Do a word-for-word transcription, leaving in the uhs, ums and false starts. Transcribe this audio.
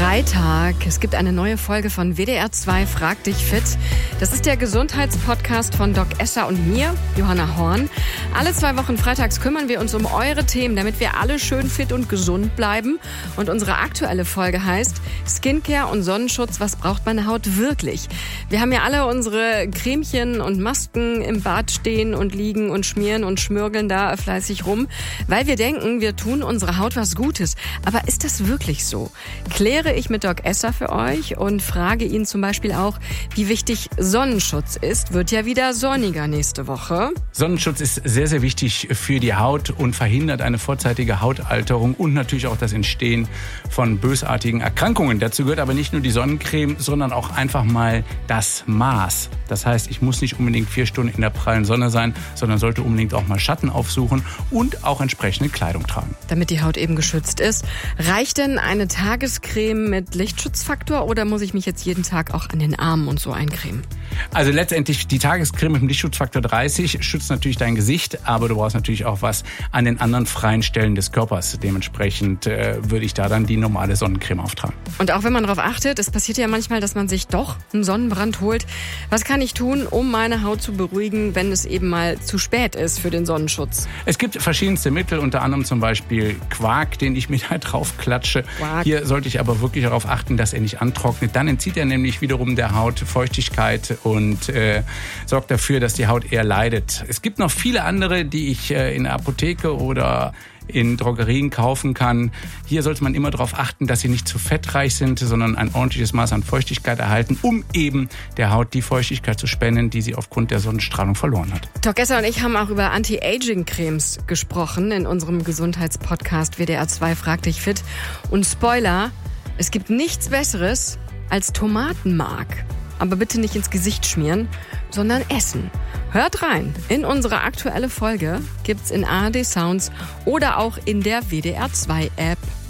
Freitag. Es gibt eine neue Folge von W D R zwei Frag dich fit. Das ist der Gesundheitspodcast von Doc Esser und mir, Johanna Horn. Alle zwei Wochen freitags kümmern wir uns um eure Themen, damit wir alle schön fit und gesund bleiben. Und unsere aktuelle Folge heißt Skincare und Sonnenschutz. Was braucht meine Haut wirklich? Wir haben ja alle unsere Cremchen und Masken im Bad stehen und liegen und schmieren und schmürgeln da fleißig rum, weil wir denken, wir tun unserer Haut was Gutes. Aber ist das wirklich so? Kläre ich mit Doc Esser für euch und frage ihn zum Beispiel auch, wie wichtig Sonnenschutz ist. Wird ja wieder sonniger nächste Woche. Sonnenschutz ist sehr, sehr wichtig für die Haut und verhindert eine vorzeitige Hautalterung und natürlich auch das Entstehen von bösartigen Erkrankungen. Dazu gehört aber nicht nur die Sonnencreme, sondern auch einfach mal das Maß. Das heißt, ich muss nicht unbedingt vier Stunden in der prallen Sonne sein, sondern sollte unbedingt auch mal Schatten aufsuchen und auch entsprechende Kleidung tragen. Damit die Haut eben geschützt ist. Reicht denn eine Tagescreme mit Lichtschutzfaktor oder muss ich mich jetzt jeden Tag auch an den Armen und so eincremen? Also letztendlich die Tagescreme mit dem Lichtschutzfaktor dreißig schützt natürlich dein Gesicht, aber du brauchst natürlich auch was an den anderen freien Stellen des Körpers. Dementsprechend äh, würde ich da dann die normale Sonnencreme auftragen. Und auch wenn man darauf achtet, es passiert ja manchmal, dass man sich doch einen Sonnenbrand holt. Was kann ich tun, um meine Haut zu beruhigen, wenn es eben mal zu spät ist für den Sonnenschutz? Es gibt verschiedenste Mittel, unter anderem zum Beispiel Quark, den ich mir da drauf klatsche. Quark. Hier sollte ich aber wirklich darauf achten, dass er nicht antrocknet. Dann entzieht er nämlich wiederum der Haut Feuchtigkeit und äh, sorgt dafür, dass die Haut eher leidet. Es gibt noch viele andere, die ich äh, in der Apotheke oder in Drogerien kaufen kann. Hier sollte man immer darauf achten, dass sie nicht zu fettreich sind, sondern ein ordentliches Maß an Feuchtigkeit erhalten, um eben der Haut die Feuchtigkeit zu spenden, die sie aufgrund der Sonnenstrahlung verloren hat. Doc Esser und ich haben auch über Anti-Aging-Cremes gesprochen in unserem Gesundheitspodcast W D R zwei Frag dich fit. Und Spoiler, es gibt nichts Besseres als Tomatenmark. Aber bitte nicht ins Gesicht schmieren, sondern essen. Hört rein. In unsere aktuelle Folge gibt's in A R D Sounds oder auch in der W D R zwei App.